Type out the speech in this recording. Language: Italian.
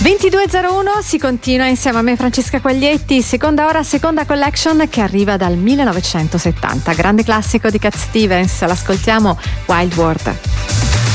22:01 si continua insieme a me Francesca Quaglietti, seconda ora, seconda collection che arriva dal 1970, grande classico di Cat Stevens, l'ascoltiamo, Wild World.